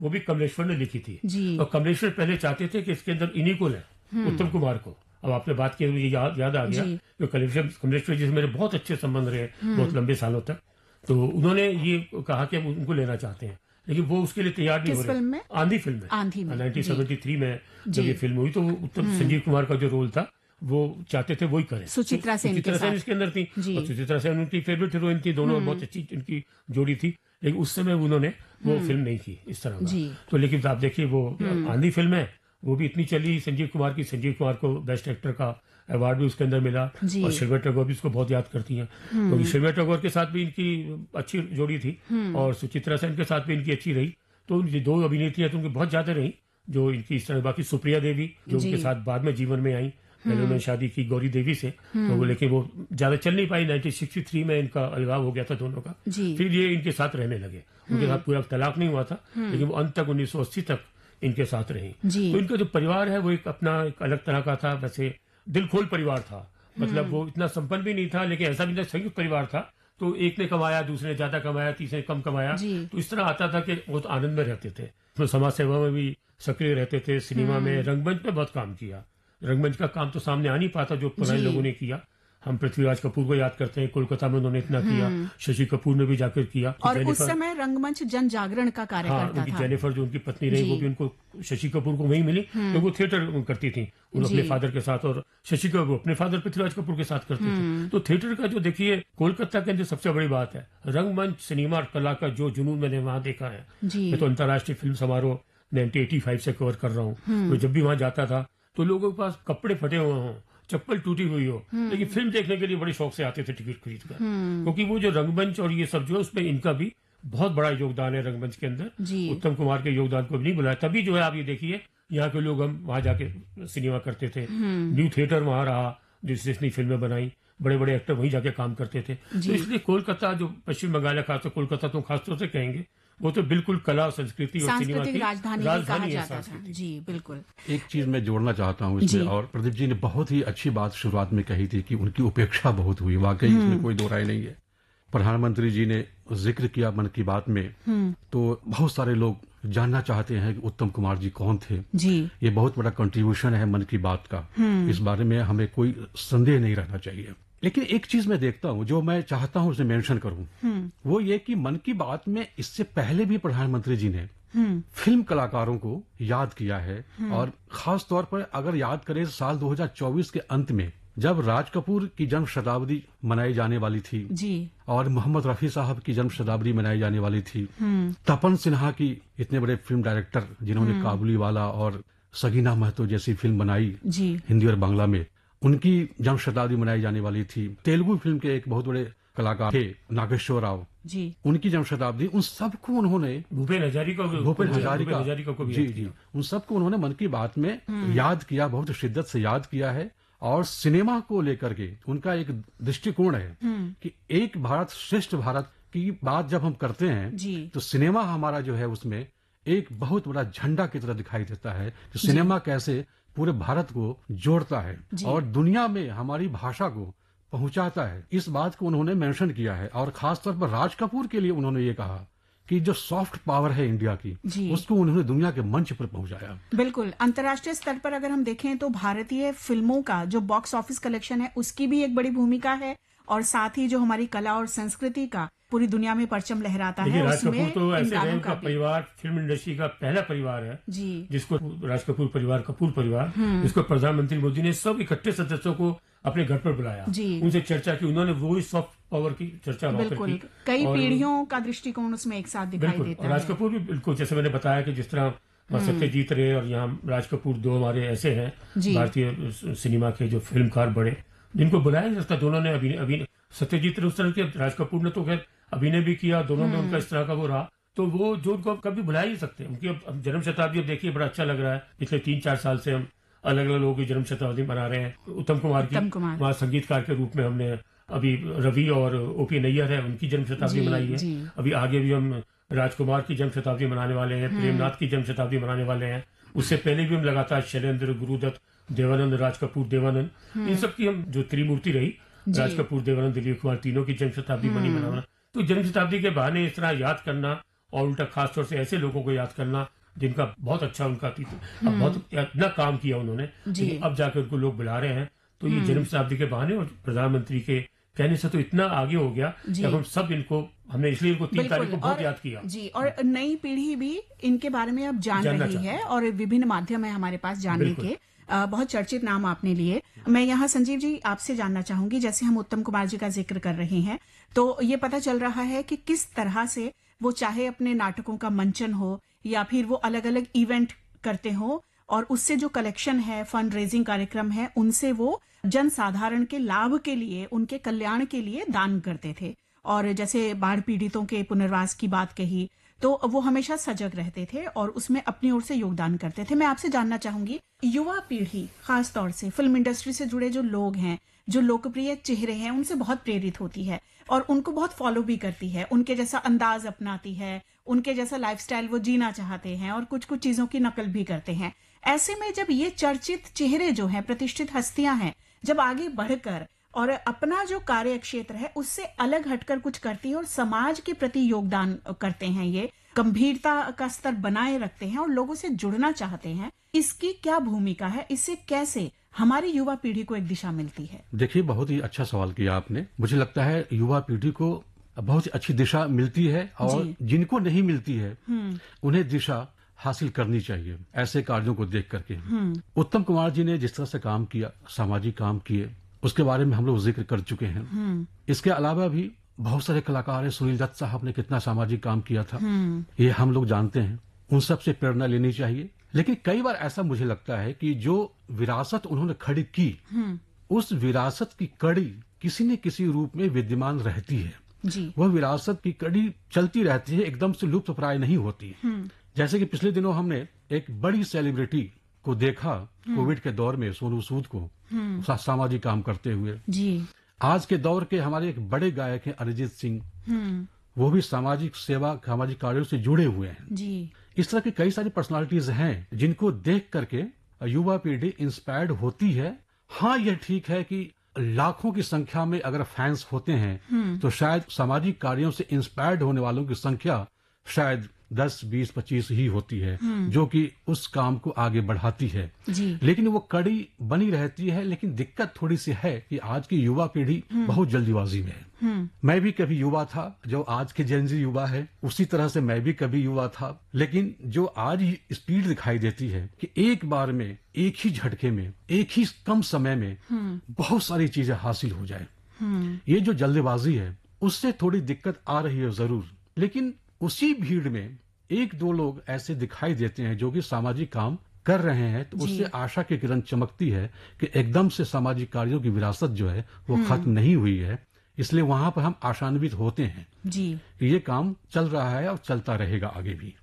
वो भी कमलेश्वर ने लिखी थी। जी। और कमलेश्वर पहले चाहते थे कि इसके अंदर इन्हीं को लें, उत्तम कुमार को। अब आपने बात की, मुझे याद आ गया कि कमलेश्वर जी से मेरे बहुत अच्छे संबंध रहे बहुत लंबे सालों तक। तो उन्होंने ये कहा कि हम उनको लेना चाहते हैं, लेकिन वो उसके लिए तैयार नहीं हो रहे। फिल्म में? आंधी फिल्म में, आंधी में 1973 में जब ये फिल्म हुई, तो उत्तम संजीव कुमार का जो रोल था वो चाहते थे वही करें। सुचित्रा सेन इसके अंदर थी, और सुचित्रा सेन उनकी फेवरेट हीरोइन थी, दोनों बहुत अच्छी उनकी जोड़ी थी। लेकिन उस समय उन्होंने वो फिल्म नहीं की इस तरह का। तो लेकिन आप देखिए वो आंधी फिल्म है, वो भी इतनी चली संजीव कुमार को बेस्ट एक्टर का अवार्ड भी उसके अंदर मिला। और शिल्पा टैगोर भी उसको बहुत याद करती हैं, क्योंकि शिल्पा टैगोर के साथ भी इनकी अच्छी जोड़ी थी और सुचित्रा सेन के साथ भी इनकी अच्छी रही। तो ये दो अभिनेत्रियां तो उनकी बहुत ज्यादा रही जो इनकी इस तरह। बाकी सुप्रिया देवी जो उनके साथ बाद में जीवन में आई, पहले उन्होंने शादी की गौरी देवी से, तो वो लेकिन वो ज्यादा चल नहीं पाई। 1963 में इनका अलगाव हो गया था दोनों का। फिर ये इनके साथ रहने लगे, उनके साथ पूरा तलाक नहीं हुआ था, लेकिन वो अंत तक 1980 तक इनके साथ रही। तो इनका जो परिवार है वो एक अपना एक अलग तरह का था। वैसे दिल खोल परिवार था, मतलब वो इतना संपन्न भी नहीं था, लेकिन ऐसा भी नहीं, संयुक्त परिवार था। तो एक ने कमाया, दूसरे ने ज्यादा कमाया, तीसरे ने कम कमाया, तो इस तरह आता था कि बहुत आनंद में रहते थे। तो समाज सेवा में भी सक्रिय रहते थे, सिनेमा में, रंगमंच में बहुत काम किया। रंगमंच का काम तो सामने आ नहीं पाता जो पुराने लोगों ने किया। हम पृथ्वीराज कपूर को याद करते हैं, कोलकाता में उन्होंने इतना किया, शशि कपूर ने भी जाकर किया। और उस समय रंगमंच जन जागरण का कार्य करता था। जेनिफर जो उनकी पत्नी रही, वो भी उनको शशि कपूर को वहीं मिली, तो वो थिएटर करती थी उन अपने फादर के साथ, और शशि कपूर अपने फादर पृथ्वीराज कपूर के साथ करते थे। तो थिएटर का जो देखिए कोलकाता के अंदर सबसे बड़ी बात है रंगमंच, सिनेमा और कला का जो जुनून मैंने वहां देखा है। मैं तो अंतर्राष्ट्रीय फिल्म समारोह 1985 से कवर कर रहा हूँ, तो जब भी वहां जाता था तो लोगों के पास कपड़े फटे हुए हों, चप्पल टूटी हुई हो, लेकिन फिल्म देखने के लिए बड़े शौक से आते थे टिकट खरीद कर। क्योंकि वो जो रंगमंच और ये सब जो है उसमें इनका भी बहुत बड़ा योगदान है रंगमंच के अंदर। उत्तम कुमार के योगदान को भी नहीं बुलाया, तभी जो है आप ये देखिए यहाँ के लोग, हम वहां जाके सिनेमा करते थे। न्यू थिएटर वहां रहा जिसने फिल्में बनाई, बड़े बड़े एक्टर वहीं जाके काम करते थे। तो इसलिए कोलकाता जो पश्चिम बंगाल है, खासतौर कोलकाता तो खासतौर से कहेंगे, वो तो बिल्कुल कला, संस्कृति और सिनेमा की राजधानी कहा जाता था। जी बिल्कुल। एक चीज मैं जोड़ना चाहता हूँ इसमें, और प्रदीप जी ने बहुत ही अच्छी बात शुरुआत में कही थी कि उनकी उपेक्षा बहुत हुई, वाकई इसमें कोई दो राय नहीं है। प्रधानमंत्री जी ने जिक्र किया मन की बात में, तो बहुत सारे लोग जानना चाहते हैं कि उत्तम कुमार जी कौन थे। ये बहुत बड़ा कंट्रीब्यूशन है मन की बात का, इस बारे में हमें कोई संदेह नहीं रहना चाहिए। लेकिन एक चीज मैं देखता हूं जो मैं चाहता हूं उसे मेंशन करूं, वो ये कि मन की बात में इससे पहले भी प्रधानमंत्री जी ने फिल्म कलाकारों को याद किया है। और खास तौर पर अगर याद करें साल 2024 के अंत में, जब राज कपूर की जन्म शताब्दी मनाई जाने वाली थी और मोहम्मद रफी साहब की जन्म शताब्दी मनाई जाने वाली थी, तपन सिन्हा की, इतने बड़े फिल्म डायरेक्टर जिन्होंने काबुलीवाला और सगीना महतो जैसी फिल्म बनाई हिंदी और बांग्ला में, उनकी जन्म शताब्दी मनाई जाने वाली थी। तेलुगु फिल्म के एक बहुत बड़े कलाकार थे नागेश्वर राव, उनकी जन्म शताब्दी, उन सबको उन्होंने भूपेन हजारिका को जी उन सबको उन्होंने मन की बात में याद किया, बहुत शिद्दत से याद किया है। और सिनेमा को लेकर के उनका एक दृष्टिकोण है कि एक भारत श्रेष्ठ भारत की बात जब हम करते हैं तो सिनेमा हमारा जो है उसमें एक बहुत बड़ा झंडा की तरह दिखाई देता है कि सिनेमा कैसे पूरे भारत को जोड़ता है और दुनिया में हमारी भाषा को पहुंचाता है। इस बात को उन्होंने मेंशन किया है। और खासतौर पर राज कपूर के लिए उन्होंने ये कहा कि जो सॉफ्ट पावर है इंडिया की, उसको उन्होंने दुनिया के मंच पर पहुंचाया। बिल्कुल। अंतर्राष्ट्रीय स्तर पर अगर हम देखें तो भारतीय फिल्मों का जो बॉक्स ऑफिस कलेक्शन है उसकी भी एक बड़ी भूमिका है, और साथ ही जो हमारी कला और संस्कृति का पूरी दुनिया में परचम लहराता है। राज कपूर तो ऐसे है, उनका परिवार फिल्म इंडस्ट्री का पहला परिवार है जिसको राज कपूर परिवार, कपूर परिवार, जिसको प्रधानमंत्री मोदी ने सब इकट्ठे सदस्यों को अपने घर पर बुलाया, उनसे चर्चा की, उन्होंने वो ही सॉफ्ट पावर की चर्चा बिल्कुल की। कई पीढ़ियों का दृष्टिकोण उसमें एक साथ दिखाई देता है। राज कपूर भी बिल्कुल, जैसे मैंने बताया कि जिस तरह सत्यजीत रे और यहाँ राज कपूर दो हमारे ऐसे हैं भारतीय सिनेमा के जो फिल्मकार बड़े, जिनको बुलाया नहीं सकता। दोनों ने अभिनय सत्यजीत रे उस तरह के, राज कपूर ने तो खैर अभिनय भी किया, दोनों में उनका इस तरह का वो रहा, तो वो जो उनको कभी बुला ही नहीं सकते। उनकी अब जन्म शताब्दी अब देखिए बड़ा अच्छा लग रहा है, पिछले 3-4 साल से हम अलग अलग लोगों की जन्म शताब्दी मना रहे हैं। उत्तम कुमार की वहाँ संगीतकार के रूप में हमने अभी रवि और ओपी नैयर है उनकी जन्म शताब्दी मनाई है। अभी आगे भी हम राजकुमार की जन्म शताब्दी मनाने वाले हैं, प्रेमनाथ की जन्म शताब्दी मनाने वाले हैं। उससे पहले भी हम लगातार शैलेंद्र, गुरुदत्त, देवानंद, राज कपूर, देवानंद, इन सब की हम जो त्रिमूर्ति रही, राज कपूर, देवानंद, दिलीप कुमार, तीनों की जन्म शताब्दी मनाना। तो जन्म शताब्दी के बहाने इस तरह याद करना और उल्टा खासतौर से ऐसे लोगों को याद करना जिनका बहुत अच्छा उनका बहुत इतना काम किया उन्होंने, अब जाकर उनको लोग बुला रहे हैं। तो ये जन्म शताब्दी के बहाने और प्रधानमंत्री के कहने से तो इतना आगे हो गया कि अब हम सब इनको, हमने इसलिए इनको 3 तारीख को बहुत याद किया जी। और नई पीढ़ी भी इनके बारे में अब जान रही है और विभिन्न माध्यम है हमारे पास जानने के। बहुत चर्चित नाम आपने लिए। मैं यहाँ संजीव जी आपसे जानना चाहूंगी, जैसे हम उत्तम कुमार जी का जिक्र कर रहे हैं तो ये पता चल रहा है कि किस तरह से वो चाहे अपने नाटकों का मंचन हो या फिर वो अलग अलग इवेंट करते हो और उससे जो कलेक्शन है, फंड रेजिंग कार्यक्रम है, उनसे वो जन साधारण के लाभ के लिए, उनके कल्याण के लिए दान करते थे। और जैसे बाढ़ पीड़ितों के पुनर्वास की बात कही तो वो हमेशा सजग रहते थे और उसमें अपनी ओर से योगदान करते थे। मैं आपसे जानना चाहूंगी, युवा पीढ़ी खास तौर से फिल्म इंडस्ट्री से जुड़े जो लोग हैं, जो लोकप्रिय चेहरे हैं, उनसे बहुत प्रेरित होती है और उनको बहुत फॉलो भी करती है, उनके जैसा अंदाज अपनाती है, उनके जैसा लाइफस्टाइल वो जीना चाहते हैं और कुछ कुछ चीजों की नकल भी करते हैं। ऐसे में जब ये चर्चित चेहरे जो हैं, प्रतिष्ठित हस्तियां हैं, जब आगे बढ़कर और अपना जो कार्य क्षेत्र है उससे अलग हटकर कुछ करती है और समाज के प्रति योगदान करते हैं, ये गंभीरता का स्तर बनाए रखते हैं और लोगों से जुड़ना चाहते हैं, इसकी क्या भूमिका है? इससे कैसे हमारी युवा पीढ़ी को एक दिशा मिलती है? देखिए, बहुत ही अच्छा सवाल किया आपने। मुझे लगता है युवा पीढ़ी को बहुत ही अच्छी दिशा मिलती है और जिनको नहीं मिलती है उन्हें दिशा हासिल करनी चाहिए ऐसे कार्यों को देख करके। उत्तम कुमार जी ने जिस तरह से काम किया, सामाजिक काम किए, उसके बारे में हम लोग जिक्र कर चुके हैं। इसके अलावा भी बहुत सारे कलाकार हैं। सुनील दत्त साहब ने कितना सामाजिक काम किया था, ये हम लोग जानते हैं। उन सब से प्रेरणा लेनी चाहिए। लेकिन कई बार ऐसा मुझे लगता है कि जो विरासत उन्होंने खड़ी की, उस विरासत की कड़ी किसी न किसी रूप में विद्यमान रहती है। वह विरासत की कड़ी चलती रहती है, एकदम से लुप्त प्राय नहीं होती। जैसे कि पिछले दिनों हमने एक बड़ी सेलिब्रिटी को देखा कोविड के दौर में, सोनू सूद को सामाजिक काम करते हुए। आज के दौर के हमारे एक बड़े गायक हैं अरिजीत सिंह, वो भी सामाजिक सेवा, सामाजिक कार्यों से जुड़े हुए हैं। इस तरह की कई सारी पर्सनालिटीज हैं जिनको देख करके युवा पीढ़ी इंस्पायर्ड होती है। हाँ, यह ठीक है कि लाखों की संख्या में अगर फैंस होते हैं तो शायद सामाजिक कार्यों से इंस्पायर्ड होने वालों की संख्या शायद 10, 20, 25 ही होती है जो कि उस काम को आगे बढ़ाती है। लेकिन वो कड़ी बनी रहती है। लेकिन दिक्कत थोड़ी सी है कि आज की युवा पीढ़ी बहुत जल्दीबाजी में है। मैं भी कभी युवा था, जो आज के जेनजी युवा है उसी तरह से मैं भी कभी युवा था। लेकिन जो आज स्पीड दिखाई देती है कि एक बार में, एक ही झटके में, एक ही कम समय में बहुत सारी चीजें हासिल हो जाए, ये जो जल्दबाजी है उससे थोड़ी दिक्कत आ रही है जरूर। लेकिन उसी भीड़ में 1-2 लोग ऐसे दिखाई देते हैं जो कि सामाजिक काम कर रहे हैं, तो उससे आशा की किरण चमकती है कि एकदम से सामाजिक कार्यों की विरासत जो है वो खत्म नहीं हुई है। इसलिए वहां पर हम आशान्वित होते हैं कि ये काम चल रहा है और चलता रहेगा आगे भी।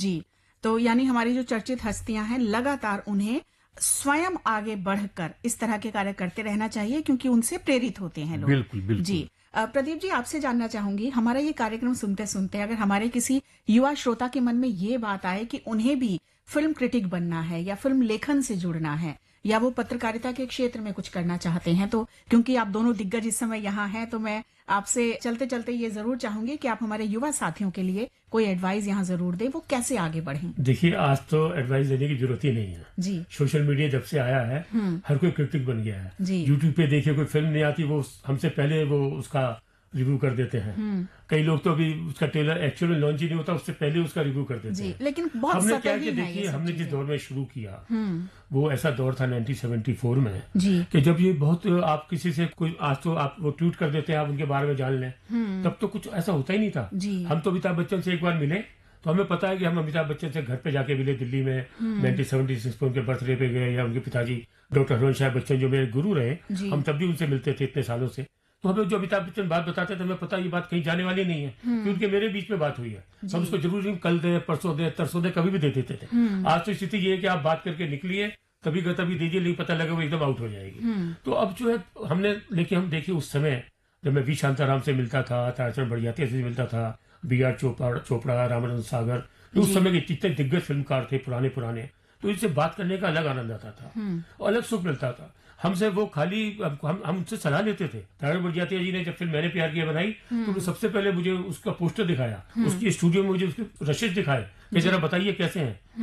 तो यानी हमारी जो चर्चित हस्तियां हैं, लगातार उन्हें स्वयं आगे बढ़कर इस तरह के कार्य करते रहना चाहिए क्योंकि उनसे प्रेरित होते हैं लोग। बिल्कुल। प्रदीप जी, आपसे जानना चाहूंगी, हमारा ये कार्यक्रम सुनते सुनते अगर हमारे किसी युवा श्रोता के मन में ये बात आए कि उन्हें भी फिल्म क्रिटिक बनना है या फिल्म लेखन से जुड़ना है या वो पत्रकारिता के क्षेत्र में कुछ करना चाहते हैं, तो क्योंकि आप दोनों दिग्गज इस समय यहाँ हैं, तो मैं आपसे चलते चलते ये जरूर चाहूंगी कि आप हमारे युवा साथियों के लिए कोई एडवाइस यहाँ जरूर दें, वो कैसे आगे बढ़ें। देखिए, आज तो एडवाइस देने की जरूरत ही नहीं है। सोशल मीडिया जब से आया है हर कोई क्रिटिक बन गया है। यूट्यूब पे देखिए, कोई फिल्म नहीं आती, वो हमसे पहले वो उसका रिव्यू कर देते हैं। कई लोग तो अभी उसका ट्रेलर एक्चुअली लॉन्च ही नहीं होता, उससे पहले उसका रिव्यू कर देते हैं। लेकिन बहुत हमने क्या कि देखिए, हमने जिस दौर में शुरू किया वो ऐसा दौर था 1974 में कि जब ये बहुत, आप किसी से कोई, आज तो आप वो ट्वीट कर देते हैं, आप उनके बारे में जान लें, तब तो कुछ ऐसा होता ही नहीं था। हम तो अमिताभ बच्चन से एक बार मिले तो हमें पता है कि हम अमिताभ बच्चन से घर पे जाके मिले दिल्ली में 1976 में, उनके बर्थडे पे गए, या उनके पिताजी डॉक्टर हरवंश साहब बच्चन जो मेरे गुरु रहे, हम तब भी उनसे मिलते थे इतने सालों से। तो हमें जो अमिताभ बच्चन बात बताते थे, हमें पता ये बात कहीं जाने वाली नहीं है क्योंकि मेरे बीच में बात हुई है। हम उसको जरूर कल दे, परसों दे, तरसों दे, कभी भी दे देते थे। आज तो स्थिति ये है कि आप बात करके निकलिए, तभी दीजिए, नहीं पता लगे वो एकदम आउट हो जाएगी। तो अब जो है हमने, लेकिन हम देखिए उस समय जब मैं वी शांताराम से मिलता था, ताराचंद बढ़ियाती से मिलता था, BR चोपड़ा, रामानंद सागर, उस समय के जितने दिग्गज फिल्मकार थे पुराने, तो इनसे बात करने का अलग आनंद आता था और अलग सुख मिलता था। हमसे वो खाली हम उनसे सलाह लेते थे। तारा बड़जात्या जी ने जब फिल्म मैंने प्यार किया बनाई तो सबसे पहले मुझे उसका पोस्टर दिखाया, उसकी स्टूडियो में मुझे उसके रशीद दिखाए कि जरा बताइए कैसे हैं।